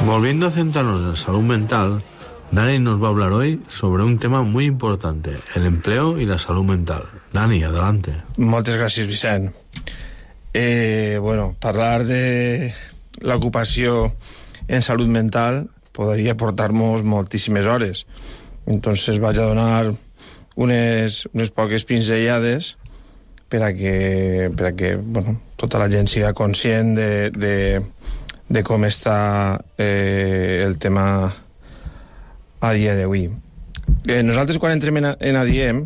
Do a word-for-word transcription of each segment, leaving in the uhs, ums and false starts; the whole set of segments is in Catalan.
Volviendo a centrarnos en salud mental, Dani nos va a hablar hoy sobre un tema muy importante, el empleo y la salud mental. Dani, adelante. Moltes gràcies, Vicent. Eh, bueno, parlar de l'ocupació en salut mental podria portar-nos moltíssimes hores. Entonces vaig a donar unes, unes poques pinzellades per a que, per a que bueno, tota la gent siga conscient de, de, de com està eh, el tema a dia d'avui. Eh, nosaltres quan entrem en, en A D I E M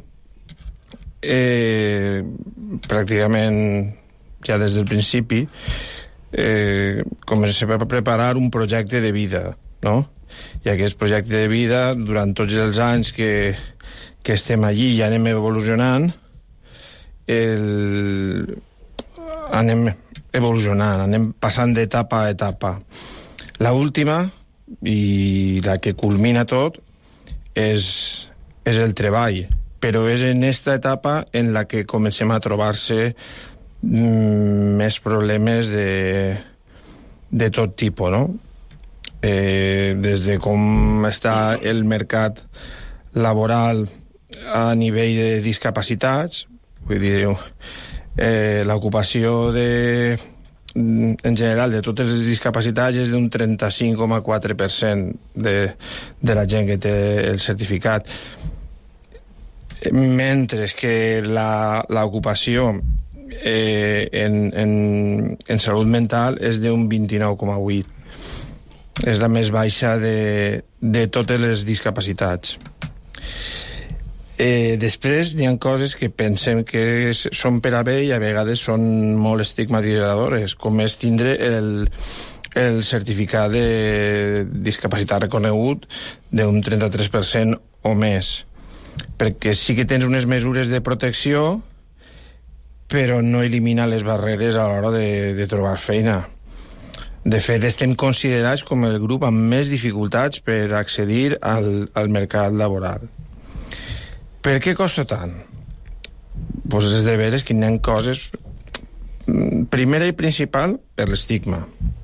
eh, pràcticament ja des del principi eh, comencem a preparar un projecte de vida, no? I aquest projecte de vida, durant tots els anys que, que estem allí i anem evolucionant, el... anem evolucionant, anem passant d'etapa a etapa. La última, i la que culmina tot, és, és el treball, però és en aquesta etapa en la que comencem a trobar-se mm, més problemes de, de tot tipus, no? Eh, des de com està el mercat laboral a nivell de discapacitats, vull dir, eh, l'ocupació de, en general de totes les discapacitats és d'un trenta-cinc coma quatre per cent de, de la gent que té el certificat, mentre que l'ocupació eh, en, en, en salut mental és d'un vint-i-nou coma vuit. És la més baixa de, de totes les discapacitats. Eh, després hi ha coses que pensem que són per a bé i a vegades són molt estigmatitzadores, com és tindre el, el certificat de discapacitat reconegut d'un trenta-tres per cent o més, perquè sí que tens unes mesures de protecció, però no elimina les barreres a l'hora de, de trobar feina. De fet, estem considerats com el grup amb més dificultats per accedir al, al mercat laboral. Per què costa tant? Pues és de veres que hi ha coses... Primera i principal, per l'estigma.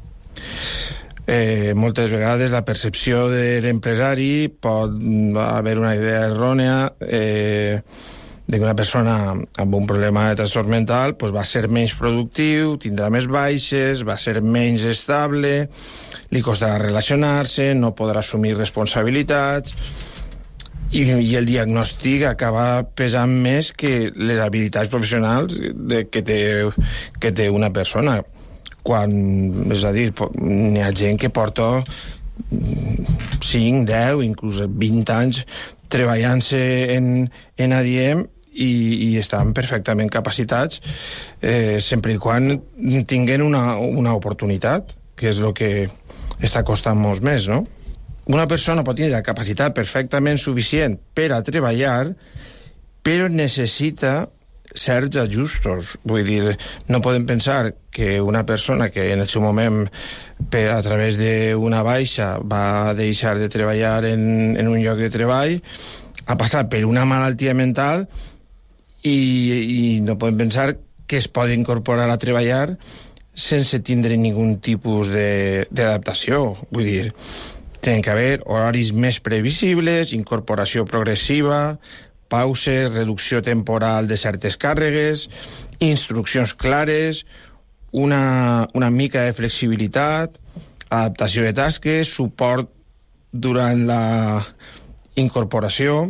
Eh, moltes vegades la percepció de l'empresari pot haver una idea errònia eh, de que una persona amb un problema de trastorn mental pues, va ser menys productiu, tindrà més baixes, va ser menys estable, li costarà relacionar-se, no podrà assumir responsabilitats, i, i el diagnòstic acaba pesant més que les habilitats professionals de, que, té, que té una persona. Quan, és a dir, n'hi ha gent que porta cinc, deu, inclús vint anys treballant-se en, en A D I E M i, i estan perfectament capacitats eh, sempre i quan tinguen una, una oportunitat, que és el que està costant molt més, no? Una persona pot tenir la capacitat perfectament suficient per a treballar, però necessita certs ajustos. Vull dir, no podem pensar que una persona que en el seu moment per, a través d'una baixa va deixar de treballar en, en un lloc de treball, ha passat per una malaltia mental i, i no podem pensar que es pot incorporar a treballar sense tindre ningun tipus d'adaptació. Vull dir, tenen que haver horaris més previsibles, incorporació progressiva, pauses, reducció temporal de certes càrregues, instruccions clares, una, una mica de flexibilitat, adaptació de tasques, suport durant la incorporació.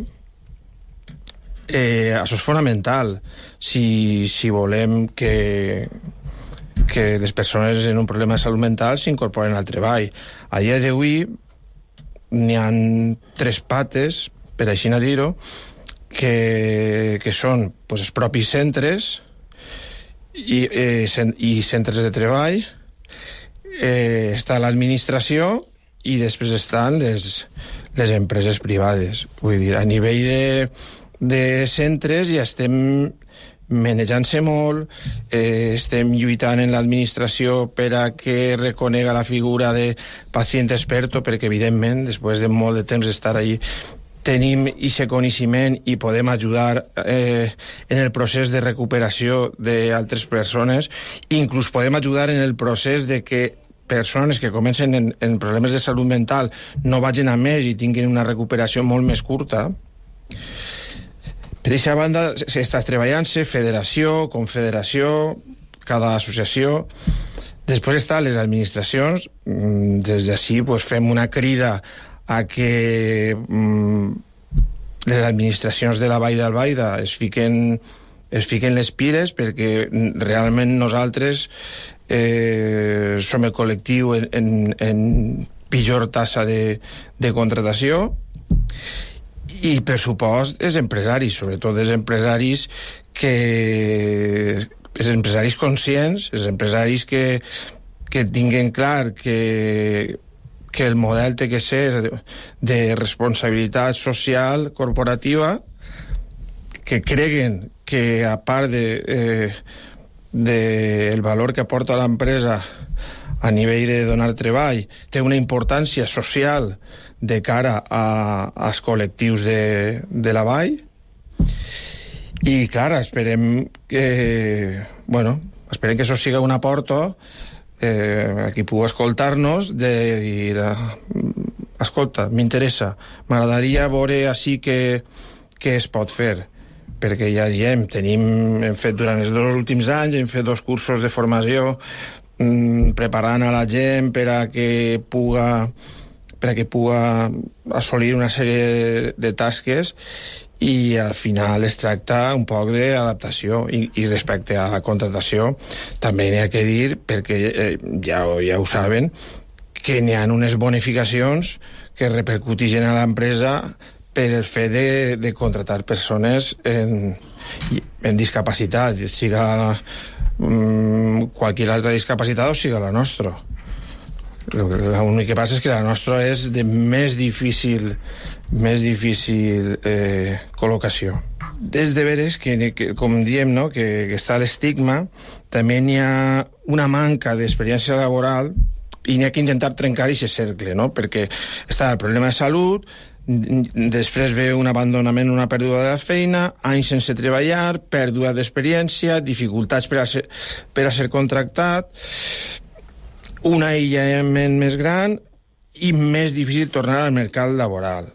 Eh, això és fonamental si, si volem que, que les persones en un problema de salut mental s'incorporen al treball. A dia d'avui n'hi ha tres pates, per així no dir-ho, que, que són pues, els propis centres i, eh, cent, i centres de treball, eh, està l'administració i després estan les, les empreses privades. Vull dir, a nivell de, de centres ja estem manejant-se molt, eh, estem lluitant en l'administració per a que reconega la figura de pacient experto, perquè evidentment després de molt de temps d'estar allí tenim aquest coneixement i podem ajudar eh, en el procés de recuperació d'altres persones, inclús podem ajudar en el procés de que persones que comencen en, en problemes de salut mental no vagin a més i tinguin una recuperació molt més curta. Per aquesta banda, s'està treballant-se federació, confederació, cada associació. Després estan les administracions. Des d'ací pues, fem una crida a que mm, les administracions de la Vall d'Albaida es fiquen, es fiquen les piles, perquè realment nosaltres eh, som el col·lectiu en, en, en pitjor tassa de, de contratació, i per supost els empresaris, sobretot els empresaris que els empresaris conscients, els empresaris que, que tinguen clar que que el model té que ser de, de responsabilitat social corporativa, que creguen que a part de, eh, de el valor que aporta l'empresa a nivell de donar treball, té una importància social de cara a, als col·lectius de, de la vall. I clar, esperem que bueno, esperem que això siga una porta eh, a qui pugui escoltar-nos de dir escolta, m'interessa, m'agradaria veure així que, que es pot fer, perquè ja diem, tenim, hem fet durant els dos últims anys, hem fet dos cursos de formació mm, preparant a la gent per a que puga per a que puga assolir una sèrie de, de tasques, i al final es tracta un poc d'adaptació. I, i respecte a la contratació també n'hi ha que dir, perquè eh, ja, ja ho saben, que n'hi ha unes bonificacions que repercuteixen a l'empresa per el fet de, de contratar persones en, en discapacitat, siga mm, qualsevol altra discapacitat o siga la nostra. L'únic que passa és que la nostra és de més difícil més difícil eh, col·locació. Des de veres que, que com diem, no, que, que està l'estigma, també n'hi ha una manca d'experiència laboral i n'hi ha que intentar trencar aquest cercle, no? Perquè està el problema de salut, després ve un abandonament, una pèrdua de la feina, anys sense treballar, pèrdua d'experiència, dificultats per a ser, per a ser contractat, un aïllament més gran i més difícil tornar al mercat laboral.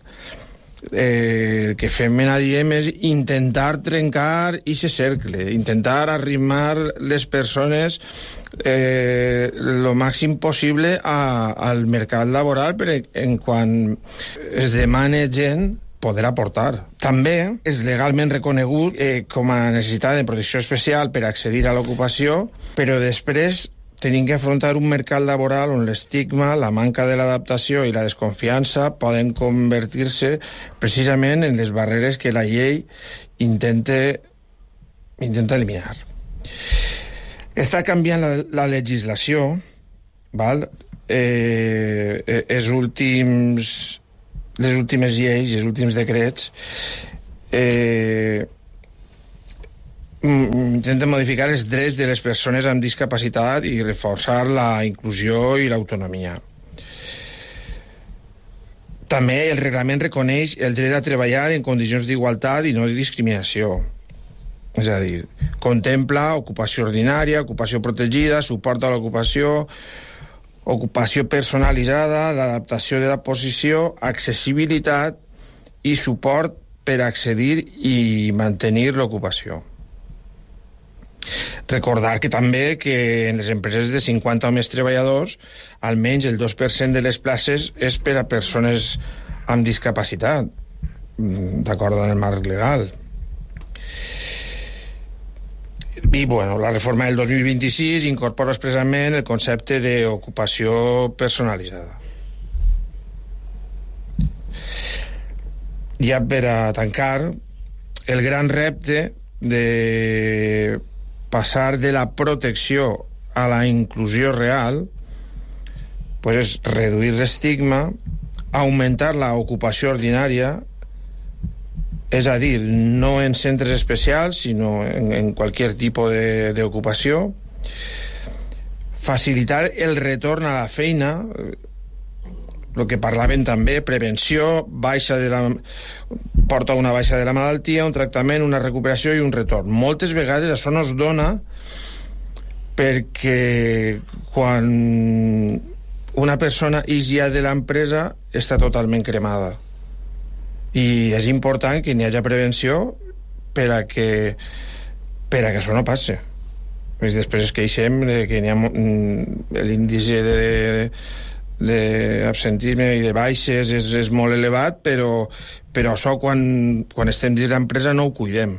Eh, el que fem en A D I E M és intentar trencar aquest cercle, intentar arrimar les persones eh, lo màxim possible a, al mercat laboral, per en quan es demana gent poder aportar. També és legalment reconegut eh, com a necessitat de protecció especial per accedir a l'ocupació, però després tenim que afrontar un mercat laboral on l'estigma, la manca de l'adaptació i la desconfiança poden convertir-se precisament en les barreres que la llei intenta, intenta eliminar. Està canviant la, la legislació, val? Eh, eh, els últims, les últimes lleis, els últims decrets eh, intenta modificar els drets de les persones amb discapacitat i reforçar la inclusió i l'autonomia. També el reglament reconeix el dret a treballar en condicions d'igualtat i no de discriminació. És a dir, contempla ocupació ordinària, ocupació protegida, suport a l'ocupació, ocupació personalitzada, l'adaptació de la posició, accessibilitat i suport per accedir i mantenir l'ocupació. Recordar que també que en les empreses de cinquanta o més treballadors almenys el dos per cent de les places és per a persones amb discapacitat, d'acord amb el marc legal. I bueno, la reforma del dos mil vint-i-sis incorpora expressament el concepte d'ocupació personalitzada. Ja per a tancar, el gran repte de passar de la protecció a la inclusió real pues és reduir l'estigma, augmentar la ocupació ordinària, és a dir, no en centres especials, sinó en, en qualsevol tipus d'ocupació, facilitar el retorn a la feina, el que parlaven també, prevenció, baixa de la, porta una baixa de la malaltia, un tractament, una recuperació i un retorn. Moltes vegades això no es dona perquè quan una persona ix ja de l'empresa està totalment cremada, i és important que n'hi hagi prevenció per a que per a que això no passi. I després es queixem de que n'hi ha l'índice de d'absentisme i de baixes és, és molt elevat, però, però això quan, quan estem dins l'empresa no ho cuidem.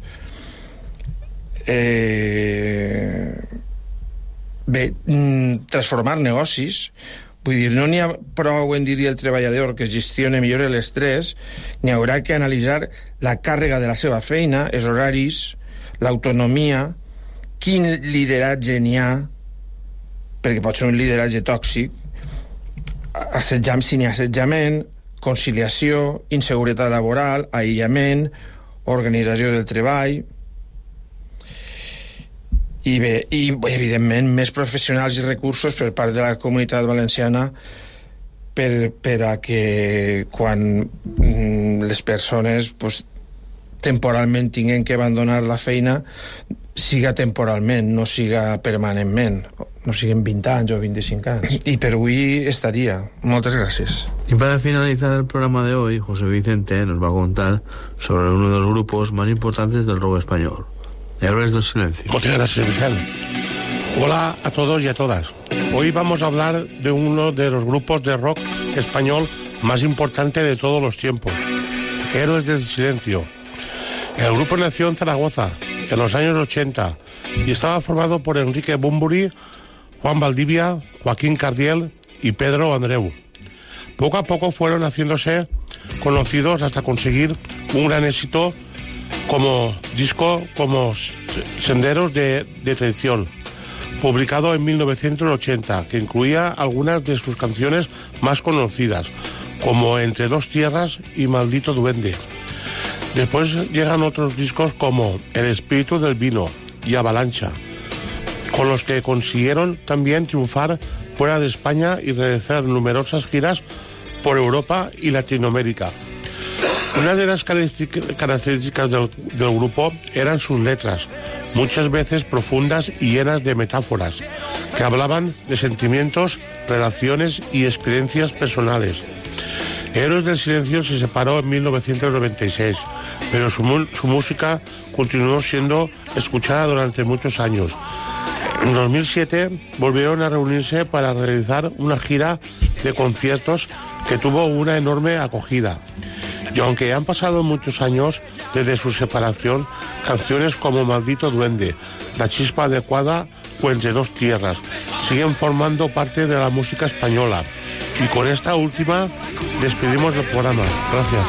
Eh, bé, transformar negocis, vull dir, no n'hi ha prou en dir-li al treballador que gestione millor l'estrès, n'hi haurà que analitzar la càrrega de la seva feina, els horaris, l'autonomia, quin lideratge n'hi ha, perquè pot ser un lideratge tòxic, assetjament, si n'hi ha assetjament, conciliació, inseguretat laboral, aïllament, organització del treball. I bé, i evidentment més professionals i recursos per part de la Comunitat Valenciana per, per a que quan mm, les persones pues, temporalment tinguin que abandonar la feina siga temporalment, no siga permanentment, no siguin vint anys o vint-i-cinc anys. I per avui estaria. Moltes gràcies. Y para finalizar el programa de hoy, José Vicente nos va a contar sobre uno de los grupos más importantes del rock español, Héroes del Silencio. Muchas gracias, Vicente. Hola a todos y a todas. Hoy vamos a hablar de uno de los grupos de rock español más importante de todos los tiempos, Héroes del Silencio. El grupo nació en Zaragoza en los años ochenta y estaba formado por Enrique Bunbury, Juan Valdivia, Joaquín Cardiel y Pedro Andreu. Poco a poco fueron haciéndose conocidos hasta conseguir un gran éxito como disco como Senderos de, de Traición, publicado en mil novecientos ochenta, que incluía algunas de sus canciones más conocidas, como Entre dos tierras y Maldito duende. Después llegan otros discos como El espíritu del vino y Avalancha, con los que consiguieron también triunfar fuera de España y realizar numerosas giras por Europa y Latinoamérica. Una de las características del, del grupo eran sus letras, muchas veces profundas y llenas de metáforas, que hablaban de sentimientos, relaciones y experiencias personales. Héroes del Silencio se separó en mil novecientos noventa y seis, pero su, su música continuó siendo escuchada durante muchos años. En dos mil siete volvieron a reunirse para realizar una gira de conciertos que tuvo una enorme acogida. Y aunque han pasado muchos años desde su separación, canciones como Maldito duende, La chispa adecuada o Entre dos tierras siguen formando parte de la música española. Y con esta última despedimos el programa. Gracias.